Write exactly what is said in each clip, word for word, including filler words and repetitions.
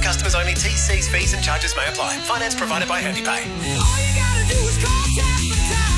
customers only. T Cs, fees and charges may apply. Finance provided by HandyPay. All you gotta do is call Tap and Tie.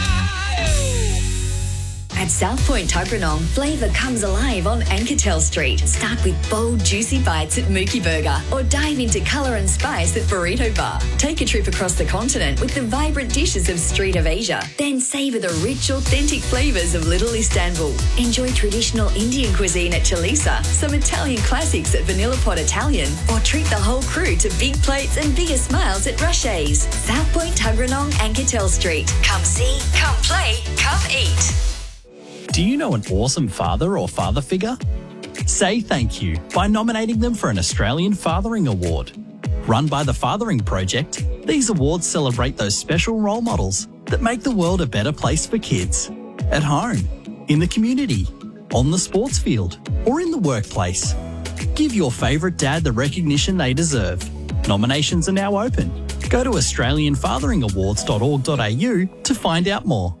At South Point Tuggeranong, flavour comes alive on Anketel Street. Start with bold, juicy bites at Mookie Burger or dive into colour and spice at Burrito Bar. Take a trip across the continent with the vibrant dishes of Street of Asia. Then savour the rich, authentic flavours of Little Istanbul. Enjoy traditional Indian cuisine at Chalisa, some Italian classics at Vanilla Pot Italian, or treat the whole crew to big plates and bigger smiles at Rushes. South Point Tuggeranong, Anketel Street. Come see, come play, come eat. Do you know an awesome father or father figure? Say thank you by nominating them for an Australian Fathering Award. Run by the Fathering Project, these awards celebrate those special role models that make the world a better place for kids. At home, in the community, on the sports field, or in the workplace. Give your favourite dad the recognition they deserve. Nominations are now open. Go to australian fathering awards dot org dot a u to find out more.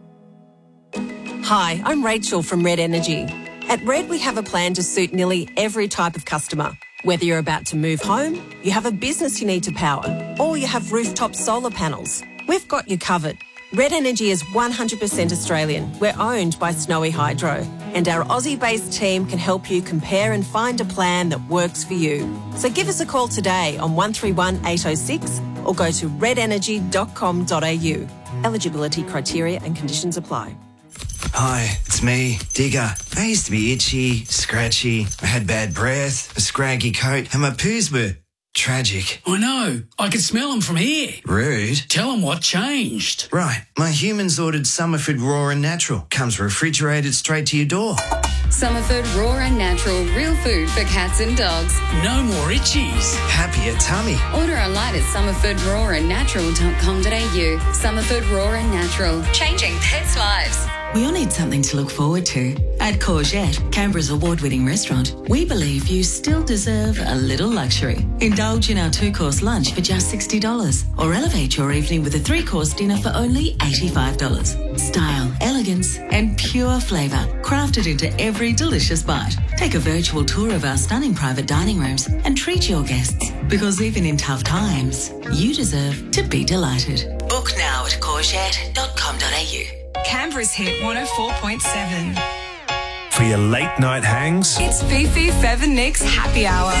Hi, I'm Rachel from Red Energy. At Red, we have a plan to suit nearly every type of customer. Whether you're about to move home, you have a business you need to power, or you have rooftop solar panels, we've got you covered. Red Energy is one hundred percent Australian. We're owned by Snowy Hydro, and our Aussie-based team can help you compare and find a plan that works for you. So give us a call today on one three one eight oh six or go to red energy dot com dot a u. Eligibility criteria and conditions apply. Hi, it's me, Digger. I used to be itchy, scratchy, I had bad breath, a scraggy coat, and my poos were tragic. I know. I can smell them from here. Rude. Tell them what changed. Right. My humans ordered Summerford Raw and Natural. Comes refrigerated straight to your door. Summerford Raw and Natural, real food for cats and dogs. No more itchies. Happier tummy. Order online at summerford raw and natural dot com dot a u. Summerford Raw and Natural, changing pets' lives. We all need something to look forward to. At Courgette, Canberra's award-winning restaurant, we believe you still deserve a little luxury. Indulge in our two-course lunch for just sixty dollars or elevate your evening with a three-course dinner for only eighty-five dollars. Style, elegance and pure flavour crafted into every delicious bite. Take a virtual tour of our stunning private dining rooms and treat your guests, because even in tough times, you deserve to be delighted. Book now at courgette dot com dot a u. Canberra's hit one oh four point seven. For your late night hangs, It's Fifi, Fev and Nick's Happy Hour.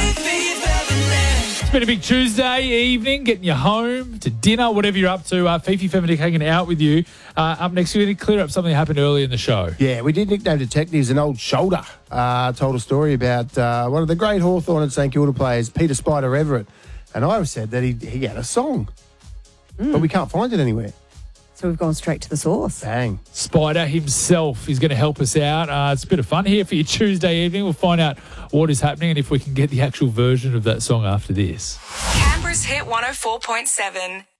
It's been a big Tuesday evening, getting you home to dinner, whatever you're up to. Uh, Fifi, Fev and Nick hanging out with you. Uh, up next, we're going to clear up something that happened early in the show. Yeah, we did nickname detectives. An old shoulder uh, told a story about uh, one of the great Hawthorn and St Kilda players, Peter Spider Everett. And I said that he, he had a song, mm. but we can't find it anywhere. So we've gone straight to the source. Bang. Spider himself is going to help us out. Uh, it's a bit of fun here for your Tuesday evening. We'll find out what is happening and if we can get the actual version of that song after this. Canberra's hit one oh four point seven.